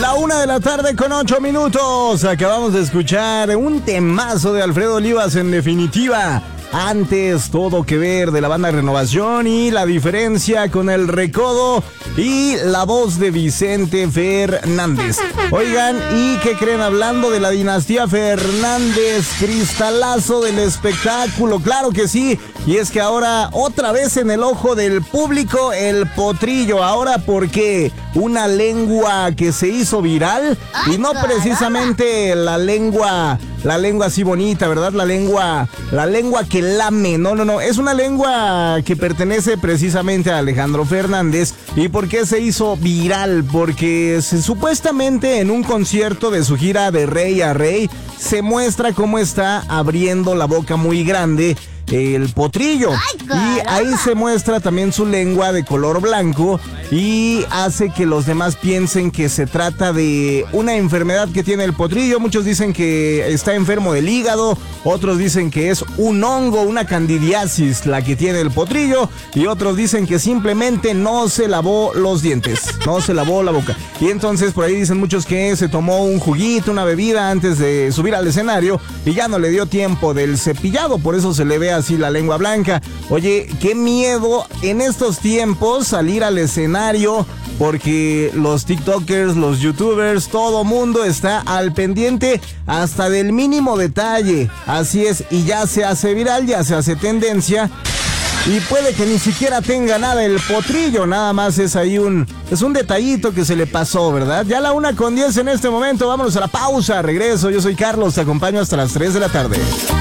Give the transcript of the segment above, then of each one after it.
La 1:08 p.m. Acabamos de escuchar un temazo de Alfredo Olivas, en definitiva. Antes, todo que ver, de la banda Renovación, y la diferencia con El Recodo y la voz de Vicente Fernández. Oigan, ¿y qué creen? Hablando de la dinastía Fernández, cristalazo del espectáculo, claro que sí. Y es que ahora otra vez en el ojo del público, el potrillo. Ahora porque una lengua que se hizo viral, y no precisamente la lengua así bonita, ¿verdad? La lengua que lame, no, es una lengua que pertenece precisamente a Alejandro Fernández. ¿Y por qué se hizo viral? Porque supuestamente en un concierto de su gira de Rey a Rey se muestra cómo está abriendo la boca muy grande el potrillo. Y ahí se muestra también su lengua de color blanco, y hace que los demás piensen que se trata de una enfermedad que tiene el potrillo. Muchos dicen que está enfermo del hígado, otros dicen que es un hongo, una candidiasis la que tiene el potrillo, y otros dicen que simplemente no se lavó los dientes, no se lavó la boca. Y entonces por ahí dicen muchos que se tomó un juguito, una bebida antes de subir al escenario y ya no le dio tiempo del cepillado, por eso se le ve así la lengua blanca. Oye, qué miedo en estos tiempos salir al escenario, porque los TikTokers, los YouTubers, todo mundo está al pendiente hasta del mínimo detalle. Así es, y ya se hace viral, ya se hace tendencia, y puede que ni siquiera tenga nada el potrillo, nada más es ahí un detallito que se le pasó, ¿verdad? Ya la 1:10 en este momento, vámonos a la pausa, regreso, yo soy Carlos, te acompaño hasta las 3 de la tarde.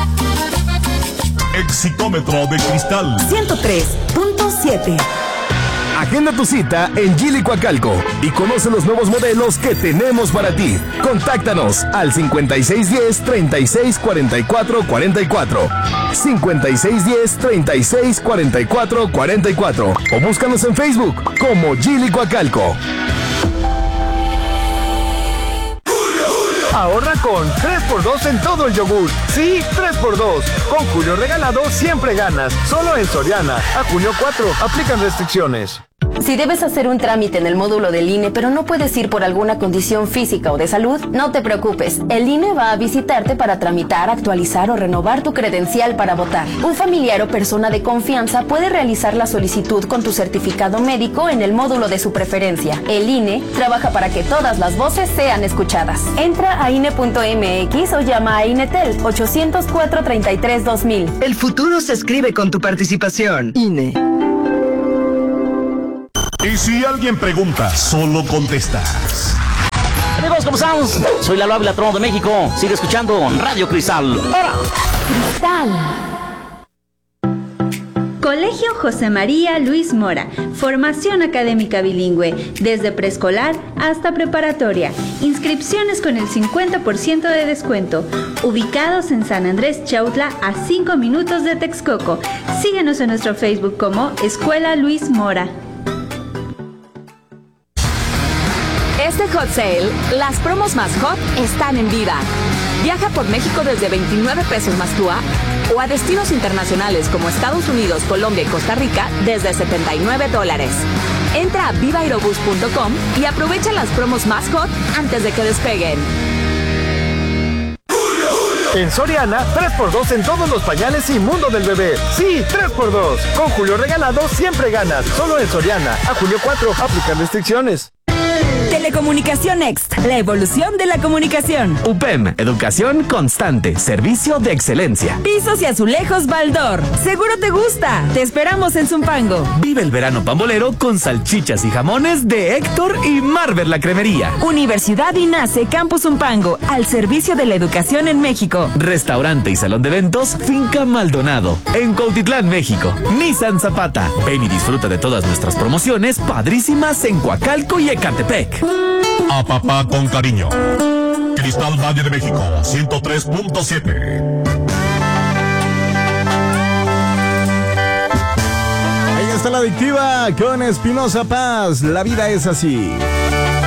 Exitómetro de cristal 103.7. Agenda tu cita en Geely Coacalco y conoce los nuevos modelos que tenemos para ti. Contáctanos al 5610-364444, 5610-364444, o búscanos en Facebook como Geely Coacalco. Ahorra con 3x2 en todo el yogur. Sí, 3x2. Con Julio Regalado siempre ganas. Solo en Soriana. A junio 4. Aplican restricciones. Si debes hacer un trámite en el módulo del INE, pero no puedes ir por alguna condición física o de salud, no te preocupes. El INE va a visitarte para tramitar, actualizar o renovar tu credencial para votar. Un familiar o persona de confianza puede realizar la solicitud con tu certificado médico en el módulo de su preferencia. El INE trabaja para que todas las voces sean escuchadas. Entra a INE.mx o llama a INETEL 804-33-2000. El futuro se escribe con tu participación. INE. Y si alguien pregunta, solo contestas. Amigos, ¿cómo estamos? Soy Lalo Ávila, Trono de México. Sigue escuchando Radio Cristal. ¡Ahora! Cristal. Colegio José María Luis Mora. Formación académica bilingüe, desde preescolar hasta preparatoria. Inscripciones con el 50% de descuento. Ubicados en San Andrés Chautla, a 5 minutos de Texcoco. Síguenos en nuestro Facebook como Escuela Luis Mora. Este Hot Sale, las promos más hot están en vida. Viaja por México desde 29 pesos más TUA, o a destinos internacionales como Estados Unidos, Colombia y Costa Rica desde $79. Entra a vivairobus.com y aprovecha las promos más hot antes de que despeguen. En Soriana, 3x2 en todos los pañales y mundo del bebé. Sí, 3x2. Con Julio Regalado siempre ganas. Solo en Soriana. A junio 4. Aplican restricciones. Telecomunicación Next, la evolución de la comunicación. UPEM, educación constante, servicio de excelencia. Pisos y azulejos Baldor. Seguro te gusta. Te esperamos en Zumpango. Vive el verano pambolero con salchichas y jamones de Héctor y Marver la Cremería. Universidad INACE Campus Zumpango, al servicio de la educación en México. Restaurante y salón de eventos Finca Maldonado, en Cuautitlán, México. Nissan Zapata. Ven y disfruta de todas nuestras promociones padrísimas en Coacalco y Ecatepec. A papá con cariño. Cristal Valle de México, 103.7. Ahí está la adictiva con Espinosa Paz. La vida es así.